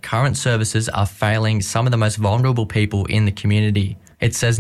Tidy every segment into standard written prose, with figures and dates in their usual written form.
current services are failing some of the most vulnerable people in the community. It says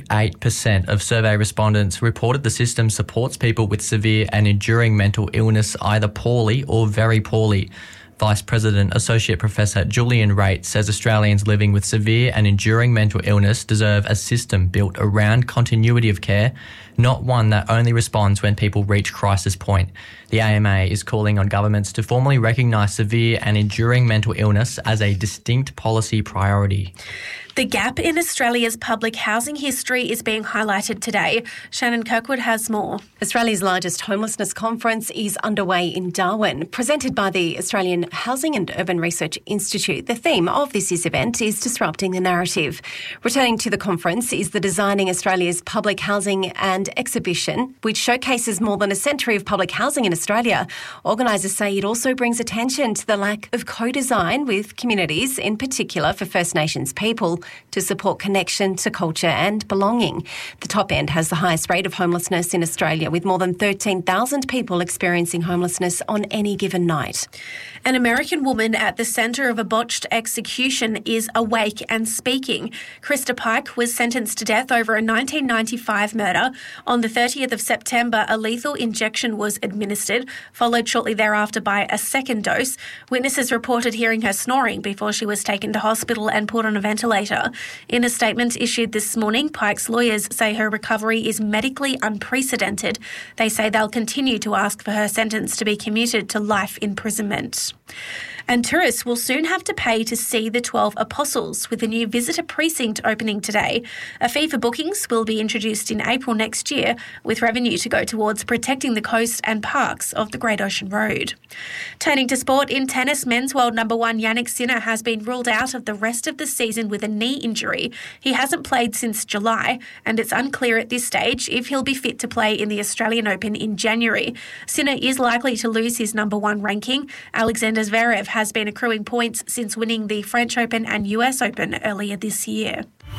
98% of survey respondents reported the system supports people with severe and enduring mental illness either poorly or very poorly. Vice President Associate Professor Julian Raitt says Australians living with severe and enduring mental illness deserve a system built around continuity of care, not one that only responds when people reach crisis point. The AMA is calling on governments to formally recognise severe and enduring mental illness as a distinct policy priority. The gap in Australia's public housing history is being highlighted today. Shannon Kirkwood has more. Australia's largest homelessness conference is underway in Darwin. Presented by the Australian Housing and Urban Research Institute, the theme of this year's event is disrupting the narrative. Returning to the conference is the Designing Australia's Public Housing and exhibition, which showcases more than a century of public housing in Australia. Organisers say it also brings attention to the lack of co-design with communities, in particular for First Nations people, to support connection to culture and belonging. The top end has the highest rate of homelessness in Australia, with more than 13,000 people experiencing homelessness on any given night. An American woman at the centre of a botched execution is awake and speaking. Krista Pike was sentenced to death over a 1995 murder. On the 30th of September, a lethal injection was administered, followed shortly thereafter by a second dose. Witnesses reported hearing her snoring before she was taken to hospital and put on a ventilator. In a statement issued this morning, Pike's lawyers say her recovery is medically unprecedented. They say they'll continue to ask for her sentence to be commuted to life imprisonment. And tourists will soon have to pay to see the 12 Apostles, with a new visitor precinct opening today. A fee for bookings will be introduced in April next year, with revenue to go towards protecting the coast and parks of the Great Ocean Road. Turning to sport, in tennis, men's world number one Jannik Sinner has been ruled out of the rest of the season with a knee injury. He hasn't played since July, and it's unclear at this stage if he'll be fit to play in the Australian Open in January. Sinner is likely to lose his number one ranking. Alexander Zverev has been accruing points since winning the French Open and US Open earlier this year.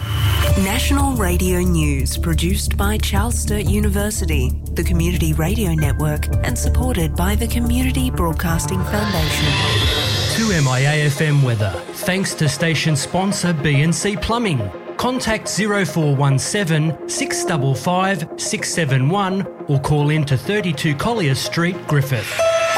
National Radio News, produced by Charles Sturt University, the Community Radio Network, and supported by the Community Broadcasting Foundation. To MIA FM weather, thanks to station sponsor B&C Plumbing. Contact 0417 655 671 or call in to 32 Collier Street, Griffith.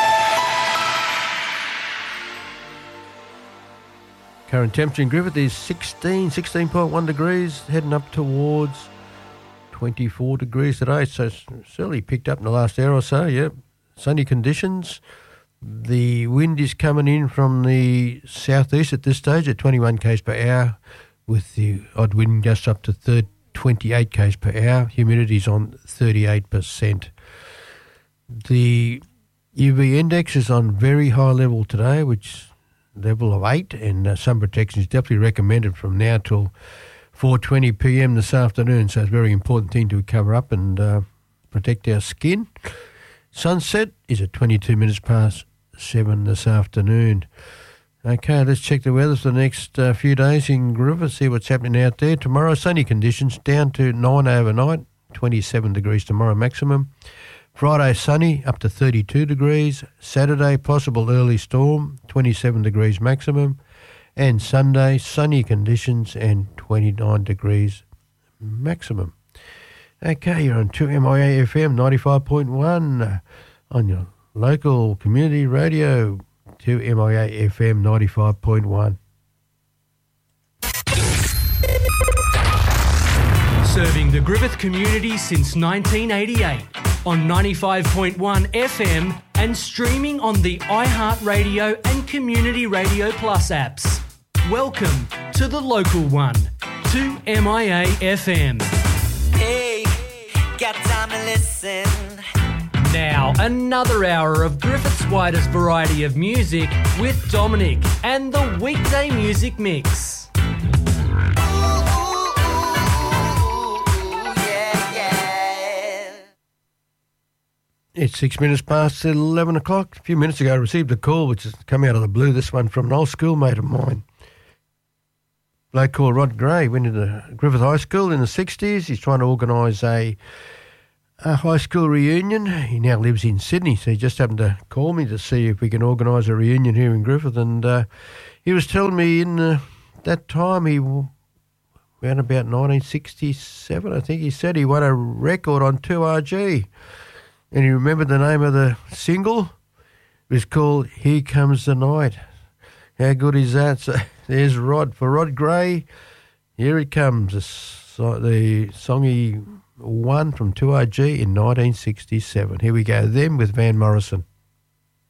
Current temperature in Griffith is 16.1 degrees, heading up towards 24 degrees today. So it's certainly picked up in the last hour or so, yeah. Sunny conditions. The wind is coming in from the southeast at this stage at 21 k's per hour, with the odd wind gusts up to 28 k's per hour. Humidity's on 38%. The UV index is on very high level today, which level of 8, and sun protection is definitely recommended from now till 4:20 p.m. this afternoon. So it's a very important thing to cover up and protect our skin. Sunset is at 22 minutes past 7 this afternoon. Okay, let's check the weather for the next few days in Griffith, see what's happening out there. Tomorrow, sunny conditions, down to 9 overnight, 27 degrees tomorrow maximum. Friday, sunny, up to 32 degrees. Saturday, possible early storm, 27 degrees maximum. And Sunday, sunny conditions and 29 degrees maximum. Okay, you're on 2MIA FM 95.1 on your local community radio, 2MIA FM 95.1. Serving the Griffith community since 1988 on 95.1 FM and streaming on the iHeartRadio and Community Radio Plus apps. Welcome to the local one, 2MIA FM. Hey, got time to listen. Now, another hour of Griffith's widest variety of music with Dominic and the weekday music mix. It's 6 minutes past 11 o'clock. A few minutes ago, I received a call, which has come out of the blue, this one from an old schoolmate of mine. Bloke called Rod Gray, went into Griffith High School in the 60s. He's trying to organise a high school reunion. He now lives in Sydney, so he just happened to call me to see if we can organise a reunion here in Griffith. And he was telling me in that time, around about 1967, I think he said, he won a record on 2RG. And you remember the name of the single? It was called Here Comes the Night. How good is that? So there's Rod. For Rod Gray, here it comes. The song he won from 2RG in 1967. Here we go. Them with Van Morrison.